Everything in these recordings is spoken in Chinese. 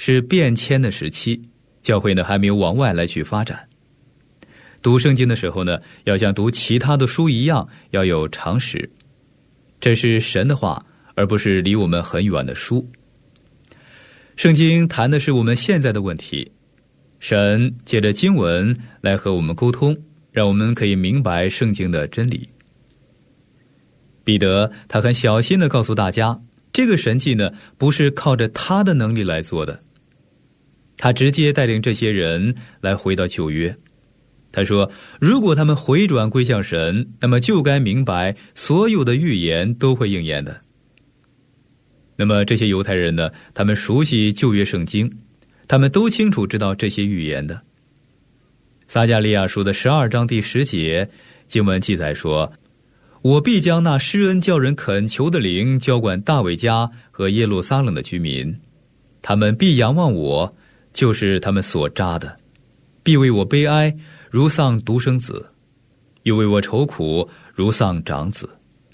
是变迁的时期，教会呢还没有往外来去发展。读圣经的时候呢，要像读其他的书一样，要有常识。这是神的话，而不是离我们很远的书。圣经谈的是我们现在的问题，神借着经文来和我们沟通，让我们可以明白圣经的真理。彼得他很小心地告诉大家，这个神迹呢，不是靠着他的能力来做的，他直接带领这些人来回到旧约。他说，如果他们回转归向神，那么就该明白所有的预言都会应验的。那么这些犹太人呢，他们熟悉旧约圣经，他们都清楚知道这些预言的。撒迦利亚书的12章第10节经文记载说，我必将那施恩叫人恳求的灵浇灌大卫家和耶路撒冷的居民，他们必仰望我，就是他们所扎的，必为我悲哀，如丧独生子，又为我愁苦，如丧长子。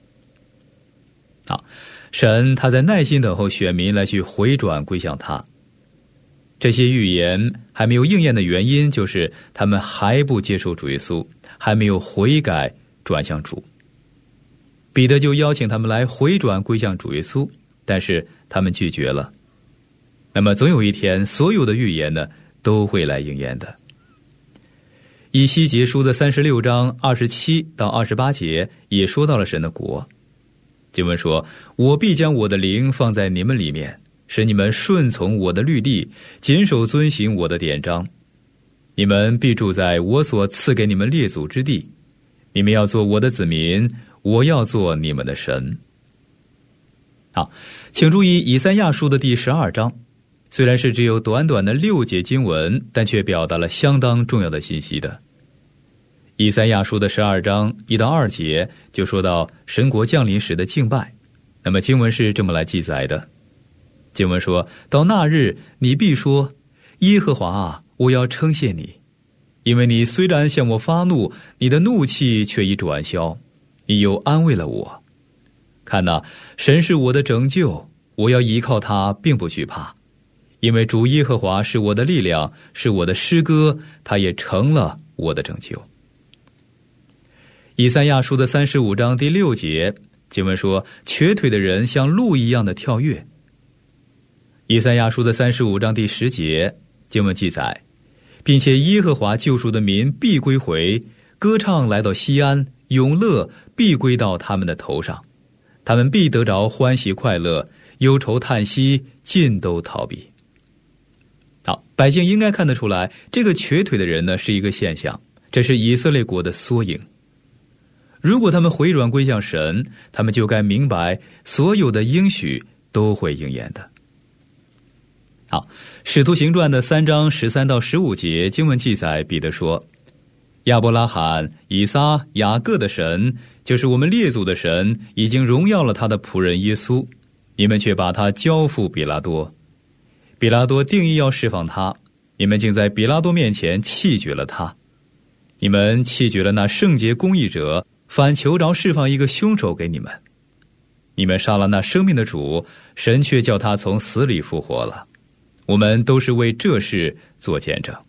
神他在耐心等候选民来去回转归向他。这些预言还没有应验的原因，就是他们还不接受主耶稣，还没有悔改转向主。彼得就邀请他们来回转归向主耶稣，但是他们拒绝了。那么总有一天，所有的预言呢，都会来应验的。以西结书的36章27到28节也说到了神的国。经文说，我必将我的灵放在你们里面，使你们顺从我的律例，谨守遵行我的典章。你们必住在我所赐给你们列祖之地，你们要做我的子民，我要做你们的神。好，请注意以赛亚书的第12章，虽然是只有短短的6节经文，但却表达了相当重要的信息的。以赛亚书的12章1到2节就说到神国降临时的敬拜。那么经文是这么来记载的，经文说，到那日，你必说，耶和华啊，我要称谢你，因为你虽然向我发怒，你的怒气却已转消，你又安慰了我。看哪，神是我的拯救，我要依靠他，并不惧怕，因为主耶和华是我的力量，是我的诗歌，他也成了我的拯救。以赛亚书的35章第6节经文说，瘸腿的人像鹿一样的跳跃。以赛亚书的35章第10节经文记载，并且耶和华救赎的民必归回，歌唱来到西安，永乐必归到他们的头上，他们必得着欢喜快乐，忧愁叹息尽都逃避。好，百姓应该看得出来，这个瘸腿的人呢是一个现象，这是以色列国的缩影。如果他们回转归向神，他们就该明白所有的应许都会应验的。好，使徒行传的3章13到15节经文记载，彼得说，亚伯拉罕、以撒、雅各的神，就是我们列祖的神，已经荣耀了他的仆人耶稣，你们却把他交付比拉多。比拉多定义要释放他，你们竟在比拉多面前弃绝了他。你们弃绝了那圣洁公义者，反求着释放一个凶手给你们。你们杀了那生命的主，神却叫他从死里复活了。我们都是为这事做见证。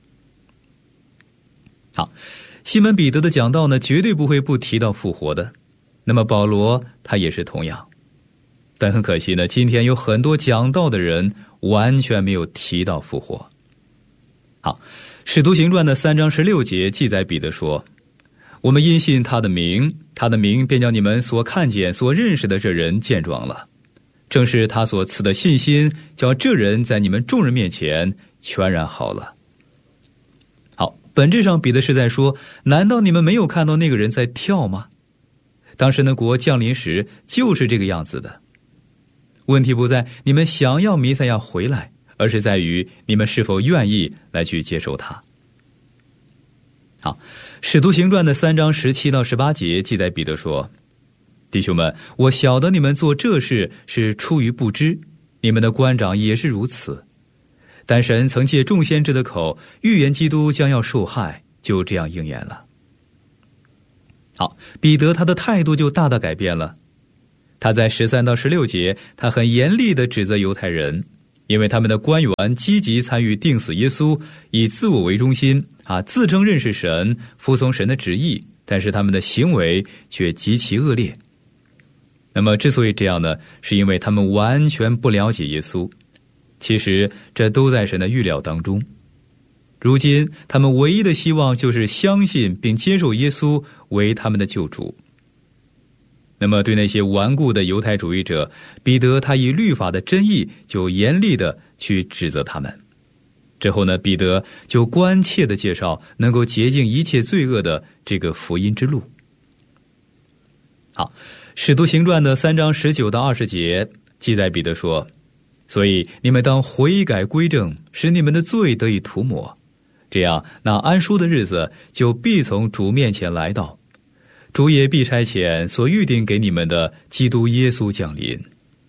好，西门彼得的讲道呢，绝对不会不提到复活的。那么保罗他也是同样，但很可惜呢，今天有很多讲道的人完全没有提到复活。好，使徒行传的3章16节记载，彼得说，我们因信他的名，他的名便叫你们所看见所认识的这人健壮了，正是他所赐的信心，叫这人在你们众人面前全然好了。好，本质上彼得是在说，难道你们没有看到那个人在跳吗？当神的国降临时就是这个样子的。问题不在你们想要弥赛亚回来，而是在于你们是否愿意来去接受他。好，使徒行传的3章17到18节记载，彼得说，弟兄们，我晓得你们做这事是出于不知，你们的官长也是如此。但神曾借众先知的口预言基督将要受害，就这样应验了。好，彼得他的态度就大大改变了。他在13到16节，他很严厉地指责犹太人， 因为他们的官员积极参与钉死耶稣，以自我为中心自称认识神，服从神的旨意，但是他们的行为却极其恶劣。那么之所以这样呢，是因为他们完全不了解耶稣，其实这都在神的预料当中。如今他们唯一的希望就是相信并接受耶稣为他们的救主。那么对那些顽固的犹太主义者，彼得他以律法的真意就严厉的去指责他们。之后呢，彼得就关切的介绍能够洁净一切罪恶的这个福音之路。好，使徒行传的3章19到20节记载，彼得说：所以你们当悔改归正，使你们的罪得以涂抹，这样那安舒的日子就必从主面前来到，主也必差遣所预定给你们的基督耶稣降临。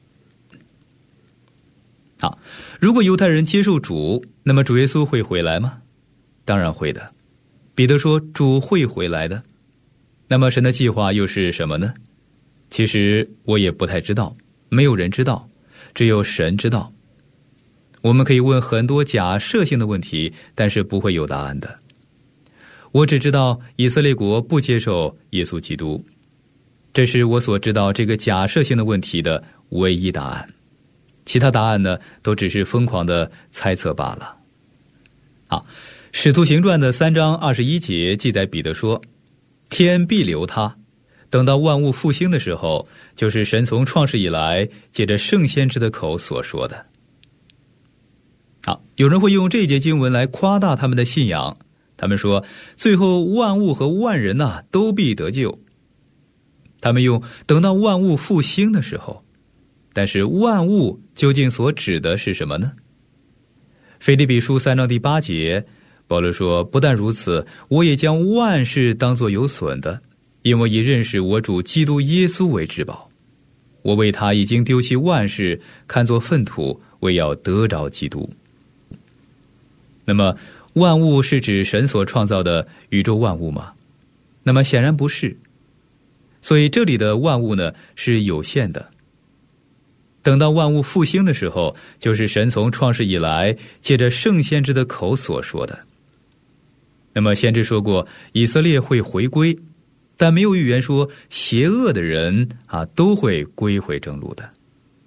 好，如果犹太人接受主，那么主耶稣会回来吗？当然会的。彼得说主会回来的。那么神的计划又是什么呢？其实我也不太知道，没有人知道，只有神知道。我们可以问很多假设性的问题，但是不会有答案的。我只知道以色列国不接受耶稣基督，这是我所知道这个假设性的问题的唯一答案。其他答案呢，都只是疯狂的猜测罢了。好，使徒行传的3章21节记载，彼得说：天必留他，等到万物复兴的时候，就是神从创世以来借着圣先知的口所说的。好，有人会用这一节经文来夸大他们的信仰，他们说最后万物和万人都必得救。他们用等到万物复兴的时候，但是万物究竟所指的是什么呢？腓立比书3章第8节，保罗说：不但如此，我也将万事当作有损的，因为以认识我主基督耶稣为至宝。我为他已经丢弃万事，看作粪土，为要得着基督。那么万物是指神所创造的宇宙万物吗？那么显然不是。所以这里的万物呢，是有限的。等到万物复兴的时候，就是神从创世以来借着圣先知的口所说的。那么先知说过以色列会回归，但没有预言说邪恶的人都会归回正路的。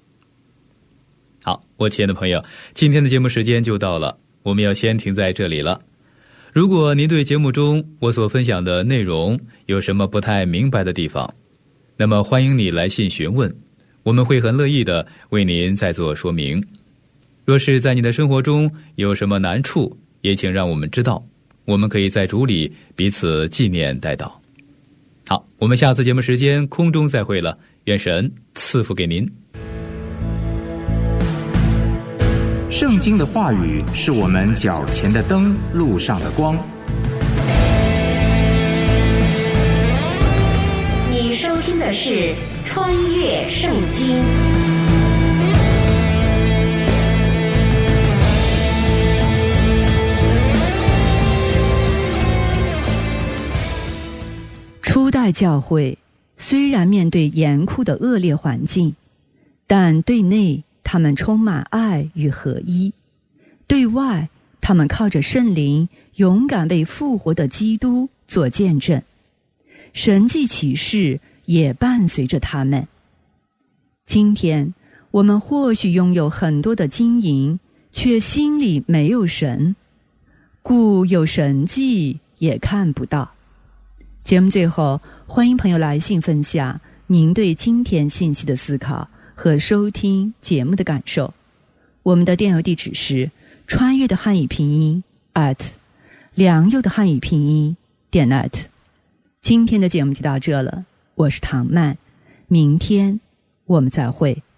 好，我亲爱的朋友，今天的节目时间就到了，我们要先停在这里了。如果您对节目中我所分享的内容有什么不太明白的地方，那么欢迎你来信询问，我们会很乐意的为您再做说明。若是在你的生活中有什么难处，也请让我们知道，我们可以在主里彼此纪念代祷。好，我们下次节目时间空中再会了，愿神赐福给您。 圣经的话语是我们脚前的灯，路上的光。 你收听的是穿越圣经。 初代教会虽然面对严酷的恶劣环境，但对内他们充满爱与合一，对外他们靠着圣灵勇敢为复活的基督做见证，神迹奇事也伴随着他们。今天我们或许拥有很多的金银，却心里没有神，故有神迹也看不到。节目最后，欢迎朋友来信分享您对今天信息的思考和收听节目的感受。我们的电邮地址是穿越的汉语拼音良佑的汉语拼音.net。今天的节目就到这了，我是唐曼，明天我们再会。